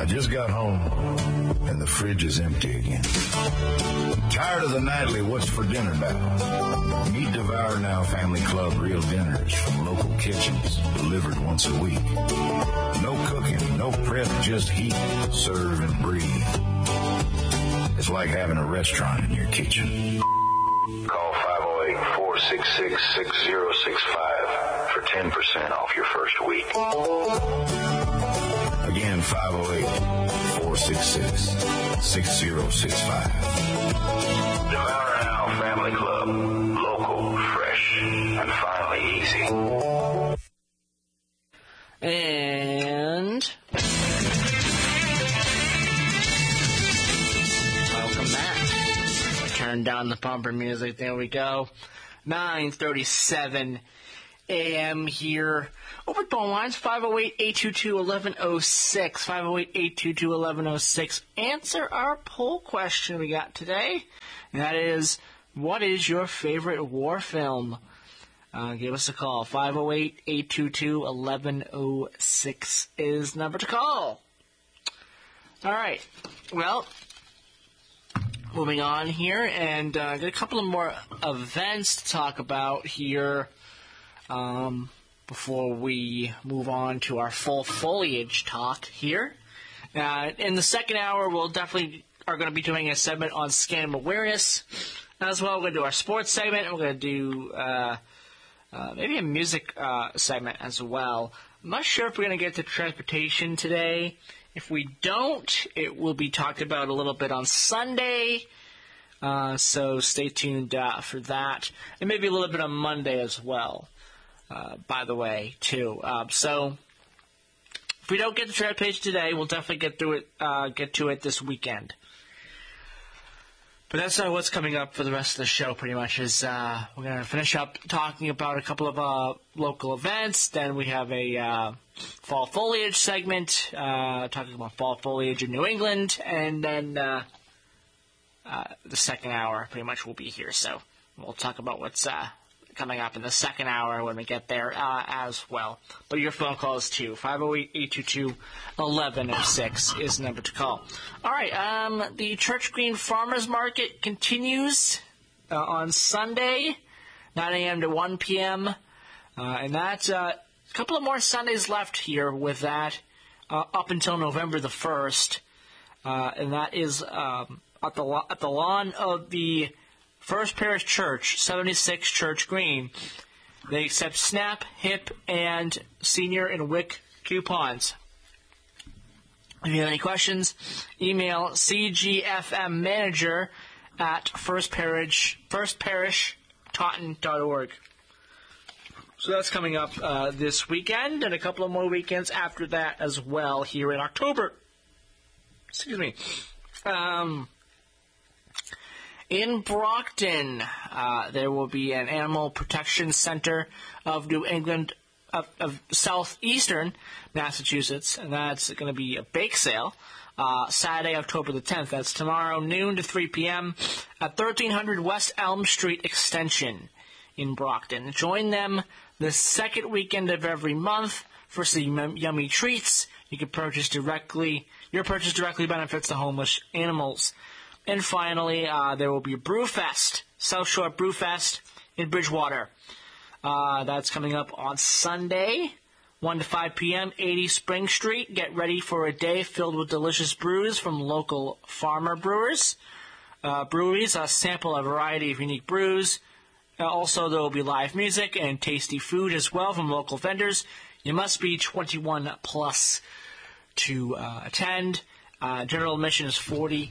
just got home, and the fridge is empty again. Tired of the nightly what's for dinner battle? Meet Devour Now Family Club real dinners from local kitchens, delivered once a week. No cooking, no prep, just heat, serve, and breathe. It's like having a restaurant in your kitchen. Call 508-466-6065 for 10% off your first week. Again, 508-466-6065. Devour Now Family Club. Local, fresh, and finally easy. And welcome back. Turn down the bumper music. There we go. 9:37 a.m. here. Over phone lines, 508-822-1106. 508-822-1106. Answer our poll question we got today. And that is, what is your favorite war film? Give us a call. 508-822-1106 is the number to call. All right. Well, moving on here, and got a couple of more events to talk about here before we move on to our full foliage talk here. In the second hour, we'll definitely are going to be doing a segment on scam awareness. As well, we're going to do our sports segment. We're going to do maybe a music segment as well. I'm not sure if we're going to get to transportation today. If we don't, it will be talked about a little bit on Sunday. So stay tuned for that. And maybe a little bit on Monday as well, by the way, too. So if we don't get the transportation today, we'll definitely get to it this weekend. But that's what's coming up for the rest of the show, pretty much, is we're going to finish up talking about a couple of local events. Then we have a fall foliage segment, talking about fall foliage in New England. And then the second hour pretty much will be here. So we'll talk about what's coming up in the second hour when we get there as well. But your phone calls too. 508-822-1106 is the number to call. All right, the Church Green Farmers Market continues on Sunday, 9 a.m. to 1 p.m. And that's a couple of more Sundays left here with that up until November the 1st. And that is at the lawn of the First Parish Church, 76 Church Green. They accept SNAP, HIP, and Senior and WIC coupons. If you have any questions, email cgfmmanager at firstparishtaunton.org. So that's coming up this weekend, and a couple of more weekends after that as well here in October. Excuse me. In Brockton, there will be an Animal Protection Center of New England, of southeastern Massachusetts, and that's going to be a bake sale Saturday, October the 10th. That's tomorrow, noon to 3 p.m. at 1300 West Elm Street Extension in Brockton. Join them the second weekend of every month for some yummy treats. You can purchase directly. Your purchase directly benefits the homeless animals. And finally, there will be a Brewfest, South Shore Brewfest in Bridgewater. That's coming up on Sunday, 1 to 5 p.m., 80 Spring Street. Get ready for a day filled with delicious brews from local farmer breweries. Sample a variety of unique brews. Also, there will be live music and tasty food as well from local vendors. You must be 21 plus to attend. General admission is $40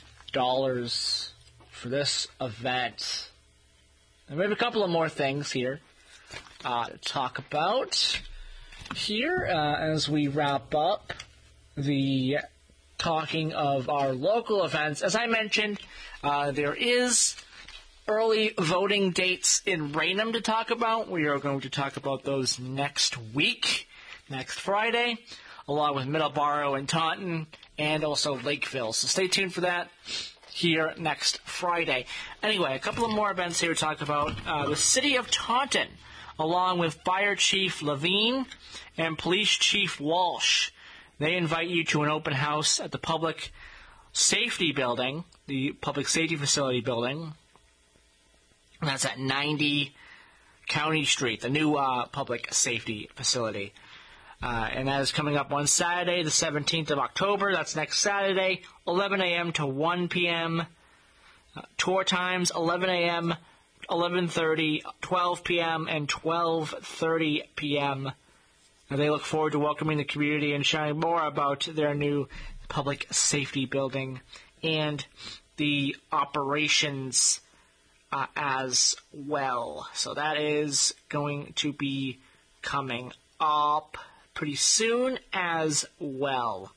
for this event. And we have a couple of more things here to talk about here as we wrap up the talking of our local events. As I mentioned, there is early voting dates in Raynham to talk about. We are going to talk about those next week, next Friday, along with Middleborough and Taunton, and also Lakeville. So stay tuned for that here next Friday. Anyway, a couple of more events here to talk about. The City of Taunton, along with Fire Chief Levine and Police Chief Walsh, They invite you to an open house at the Public Safety Building, the Public Safety Facility Building. And that's at 90 County Street, the new public safety facility. And that is coming up on Saturday, the 17th of October. That's next Saturday, 11 a.m. to 1 p.m. Tour times, 11 a.m., 11:30, 12 p.m., and 12:30 p.m. They look forward to welcoming the community and sharing more about their new public safety building and the operations as well. So that is going to be coming up pretty soon as well.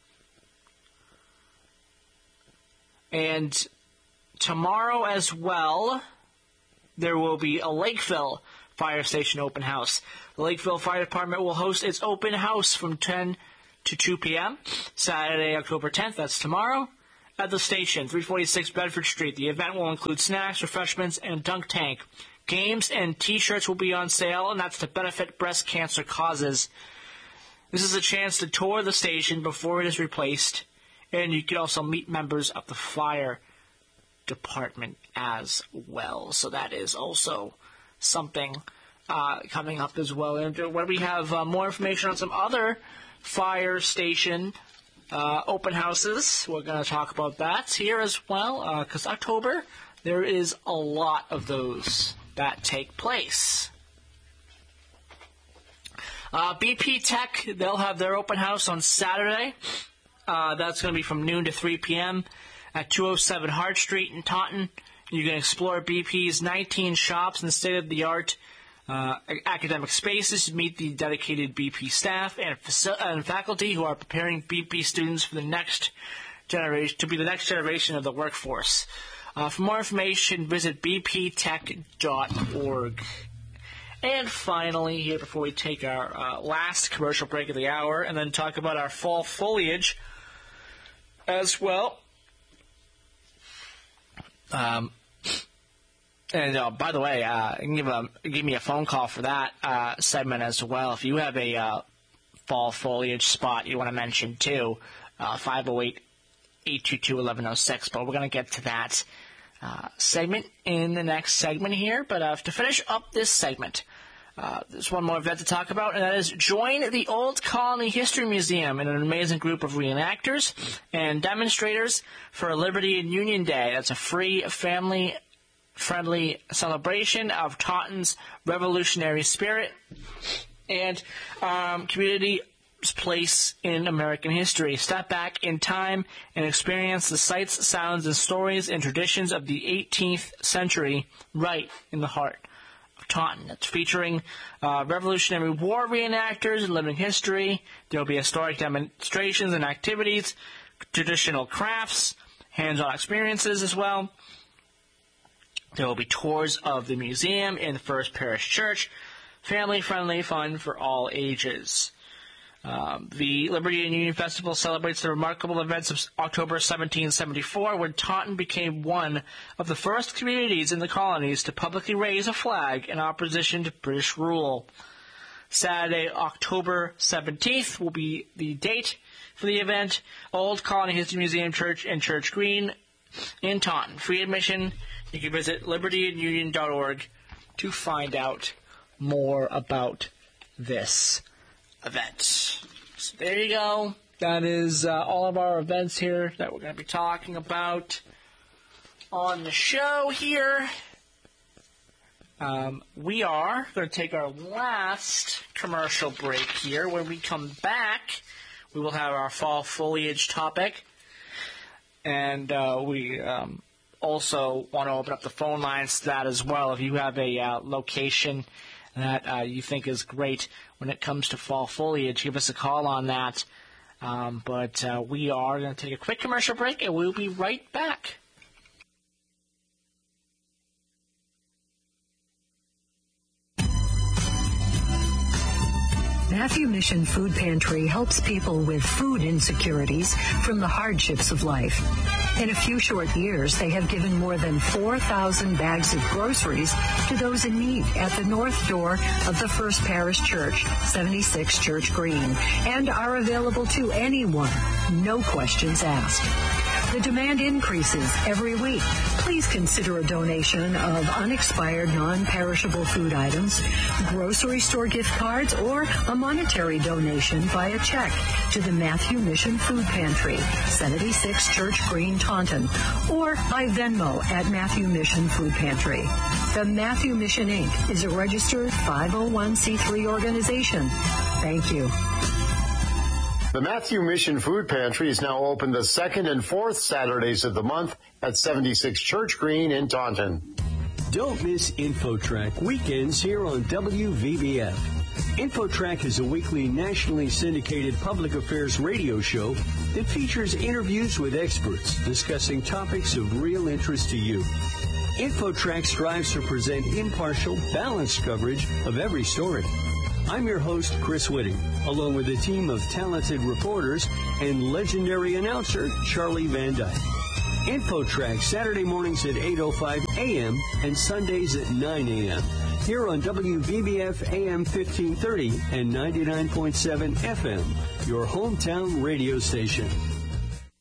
And tomorrow as well, there will be a Lakeville Fire Station open house. The Lakeville Fire Department will host its open house from 10 to 2 p.m. Saturday, October 10th, that's tomorrow, at the station, 346 Bedford Street. The event will include snacks, refreshments, and a dunk tank. Games and T-shirts will be on sale, and that's to benefit breast cancer causes. This is a chance to tour the station before it is replaced, and you can also meet members of the fire department as well. So that is also something coming up as well. And when we have more information on some other fire station open houses, we're going to talk about that here as well, because October, there is a lot of those that take place. BP Tech, they'll have their open house on Saturday. That's going to be from noon to 3 p.m. at 207 Hart Street in Taunton. You can explore BP's 19 shops and state-of-the-art academic spaces to meet the dedicated BP staff and faculty who are preparing BP students for the next generation to be the next generation of the workforce. For more information, visit bptech.org. And finally, here before we take our last commercial break of the hour and then talk about our fall foliage as well. And by the way, you can give me a phone call for that segment as well. If you have a fall foliage spot you want to mention too, 508-822-1106. But we're going to get to that segment in the next segment here. But to finish up this segment, there's one more event to talk about, and that is join the Old Colony History Museum and an amazing group of reenactors and demonstrators for Liberty and Union Day. That's a free, family-friendly celebration of Taunton's revolutionary spirit and community's place in American history. Step back in time and experience the sights, sounds, and stories and traditions of the 18th century right in the heart of Taunton. It's featuring Revolutionary War reenactors and living history. There will be historic demonstrations and activities, traditional crafts, hands-on experiences as well. There will be tours of the museum and the First Parish Church. Family-friendly fun for all ages. The Liberty and Union Festival celebrates the remarkable events of October 1774, when Taunton became one of the first communities in the colonies to publicly raise a flag in opposition to British rule. Saturday, October 17th will be the date for the event. Old Colony History Museum, Church and Church Green in Taunton. Free admission. You can visit libertyandunion.org to find out more about this event. So there you go. That is all of our events here that we're going to be talking about on the show here. We are going to take our last commercial break here. When we come back, we will have our fall foliage topic. And we also want to open up the phone lines to that as well. If you have a location that you think is great when it comes to fall foliage, give us a call on that. But we are going to take a quick commercial break, and we'll be right back. Matthew Mission Food Pantry helps people with food insecurities from the hardships of life. In a few short years, they have given more than 4,000 bags of groceries to those in need at the north door of the First Parish Church, 76 Church Green, and are available to anyone, no questions asked. The demand increases every week. Please consider a donation of unexpired, non-perishable food items, grocery store gift cards, or a monetary donation via check to the Matthew Mission Food Pantry, 76 Church Green, Taunton, or by Venmo at Matthew Mission Food Pantry. The Matthew Mission, Inc. is a registered 501c3 organization. Thank you. The Matthew Mission Food Pantry is now open the second and fourth Saturdays of the month at 76 Church Green in Taunton. Don't miss InfoTrack weekends here on WVBF. InfoTrack is a weekly nationally syndicated public affairs radio show that features interviews with experts discussing topics of real interest to you. InfoTrack strives to present impartial, balanced coverage of every story. I'm your host, Chris Whitting, along with a team of talented reporters and legendary announcer, Charlie Van Dyke. InfoTrack Saturday mornings at 8:05 a.m. and Sundays at 9 a.m. here on WVBF AM 1530 and 99.7 FM, your hometown radio station.